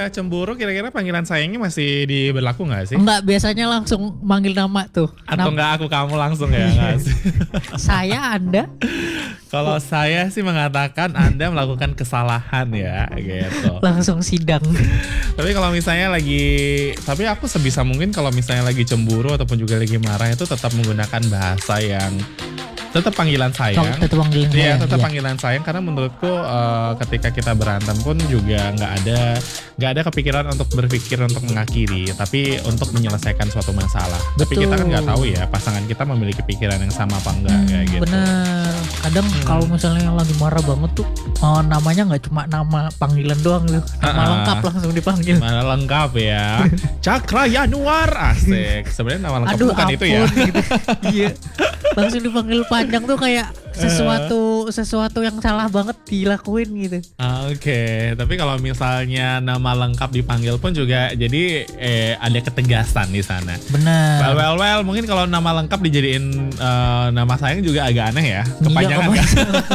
cemburu, kira-kira panggilan sayangnya masih berlaku nggak sih? Enggak, biasanya langsung manggil nama tuh. Atau enggak aku kamu langsung ya? Nggak sih? Saya, Anda. Kalau saya sih mengatakan Anda melakukan kesalahan ya, gitu. Langsung sidang. Tapi kalau misalnya tapi aku sebisa mungkin kalau misalnya lagi cemburu ataupun juga lagi marah itu tetap menggunakan bahasa yang tetap panggilan sayang. Tetap panggilan sayang. Iya, tetap panggilan sayang karena menurutku ketika kita berantem pun juga nggak ada kepikiran untuk berpikir untuk mengakhiri, tapi untuk menyelesaikan suatu masalah. Tapi kita kan nggak tahu ya pasangan kita memiliki pikiran yang sama apa enggak kayak gitu. Bener. Kadang kalau misalnya yang lagi marah banget tuh namanya nggak cuma nama panggilan doang tuh, nama lengkap langsung dipanggil. Nama lengkap ya. Cakra Yanuar, asik. Sebenarnya nama lengkap bukan itu ya. Gitu. Iya. Langsung dipanggil panjang tuh kayak sesuatu yang salah banget dilakuin gitu. Oke, tapi kalau misalnya nama lengkap dipanggil pun juga jadi ada ketegasan di sana. Benar. Well, mungkin kalau nama lengkap dijadiin nama sayang juga agak aneh ya, kepanjangan kan.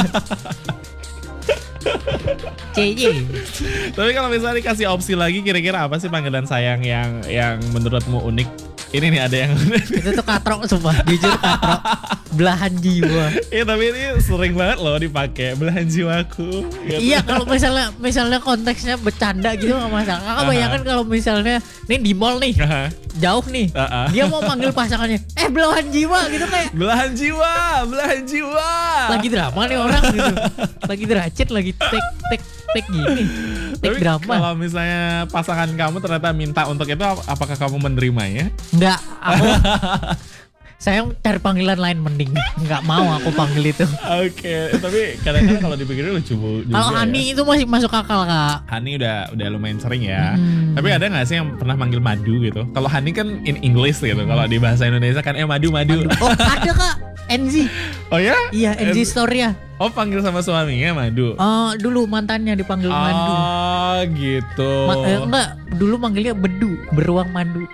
CY. Tapi kalau misalnya dikasih opsi lagi, kira-kira apa sih panggilan sayang yang menurutmu unik? Ini nih ada yang itu tuh katrok sumpah, jujur katrok, belahan jiwa. Iya tapi ini sering banget loh dipakai, belahan jiwaku gitu. Iya kalau misalnya konteksnya bercanda gitu nggak masalah. Kakak bayangkan kalau misalnya nih di mall nih, jauh nih, dia mau manggil pasangannya, belahan jiwa gitu kayak. Belahan jiwa. Lagi drama nih orang gitu, lagi deracit, lagi tek gini. Tapi drama. Kalau misalnya pasangan kamu ternyata minta untuk itu, apakah kamu menerimanya? Enggak, aku saya cari panggilan lain mending. Enggak mau aku panggil itu. Oke, tapi kadang-kadang kalau dipikirin lucu juga. Kalau Hani itu masih masuk akal, Kak. Hani udah lumayan sering ya. Tapi ada nggak sih yang pernah manggil madu gitu? Kalau Hani kan in English gitu. Kalau di bahasa Indonesia kan madu. Oh, ada Kak. NZ. Oh ya? Iya, NZ Storia. Oh, panggil sama suaminya Madu? Dulu mantannya dipanggil Madu. Oh gitu. Enggak, dulu manggilnya Bedu, beruang Madu.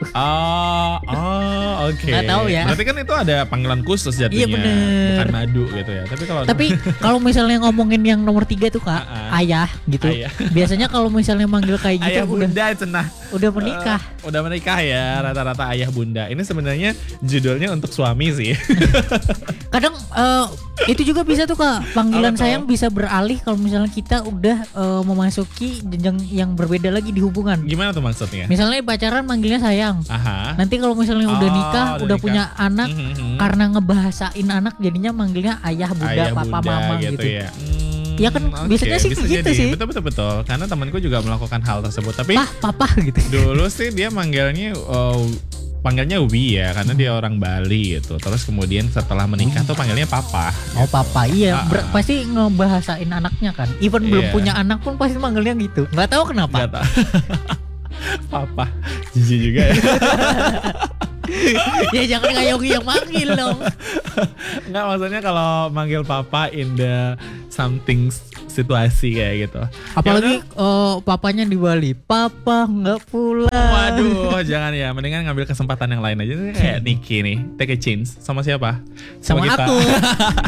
Oke. Nggak tahu ya. Berarti kan itu ada panggilan khusus jatuhnya. Iya bener. Bukan Madu gitu ya. Tapi kalau misalnya ngomongin yang nomor 3 tuh Kak, ayah gitu. Ayah. Biasanya kalau misalnya manggil kayak gitu ayah bunda cenah. Udah menikah. Udah menikah ya, rata-rata ayah bunda. Ini sebenarnya judulnya untuk suami sih. Kadang itu juga bisa tuh Kak, panggilan sayang bisa beralih kalau misalnya kita udah memasuki jenjang yang berbeda lagi di hubungan. Gimana tuh maksudnya? Misalnya pacaran manggilnya sayang. Nanti kalau misalnya udah nikah, udah punya anak, karena ngebahasain anak jadinya manggilnya ayah, bunda, papa, mama gitu. Ya. Ya kan biasanya sih gitu sih. Betul. Karena temanku juga melakukan hal tersebut. Tapi papa gitu. Dulu sih dia panggilnya Wi ya, karena dia orang Bali gitu. Terus kemudian setelah menikah tuh panggilnya papa. Oh papa, iya. Pasti ngebahasain anaknya kan. Even belum punya anak pun pasti manggilnya gitu. Nggak tahu kenapa. Nggak tahu. Papa, jijik juga ya. Ya jangan kayak Yogi yang manggil dong. Nggak, maksudnya kalau manggil papa in the something situasi kayak gitu. Apalagi papanya di Bali, papa nggak pulang. Waduh, jangan ya. Mendingan ngambil kesempatan yang lain aja. Kayak Niki nih, take a chance. Sama siapa? Sama aku.